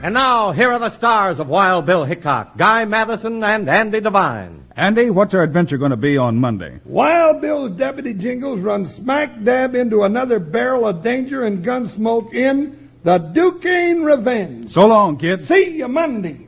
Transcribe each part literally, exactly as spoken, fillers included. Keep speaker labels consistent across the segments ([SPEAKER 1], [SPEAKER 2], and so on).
[SPEAKER 1] And now, here are the stars of Wild Bill Hickok, Guy Madison and Andy Devine.
[SPEAKER 2] Andy, what's our adventure going to be on Monday?
[SPEAKER 3] Wild Bill's Deputy Jingles runs smack dab into another barrel of danger and gun smoke in The Duquesne Revenge.
[SPEAKER 2] So long, kids.
[SPEAKER 3] See you Monday.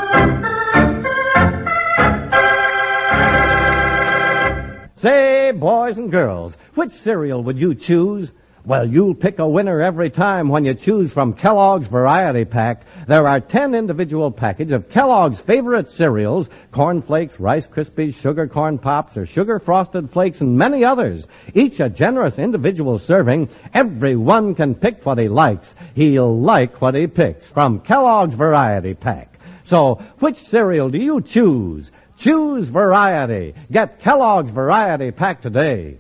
[SPEAKER 1] Say, boys and girls, which cereal would you choose? Well, you'll pick a winner every time when you choose from Kellogg's Variety Pack. There are ten individual packages of Kellogg's favorite cereals, Corn Flakes, Rice Krispies, Sugar Corn Pops, or Sugar Frosted Flakes, and many others. Each a generous individual serving. Everyone can pick what he likes. He'll like what he picks from Kellogg's Variety Pack. So, which cereal do you choose? Choose Variety. Get Kellogg's Variety Pack today.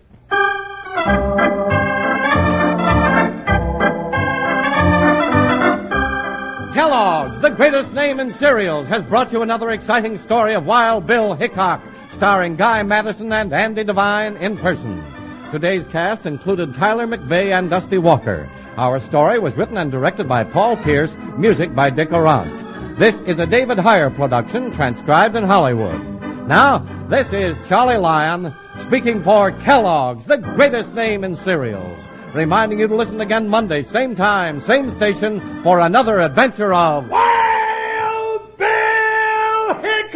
[SPEAKER 1] Kellogg's, the greatest name in cereals, has brought you another exciting story of Wild Bill Hickok, starring Guy Madison and Andy Devine in person. Today's cast included Tyler McVeigh and Dusty Walker. Our story was written and directed by Paul Pierce, music by Dick Arant. This is a David Heyer production, transcribed in Hollywood. Now, this is Charlie Lyon, speaking for Kellogg's, the greatest name in cereals, reminding you to listen again Monday, same time, same station, for another adventure of Wild